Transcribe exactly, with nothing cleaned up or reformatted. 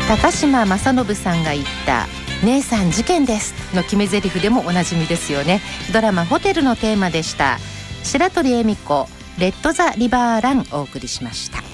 高島正信さんが言った姉さん事件ですの決め台詞でもおなじみですよね。ドラマホテルのテーマでした。白鳥恵美子レッドザリバーランお送りしました。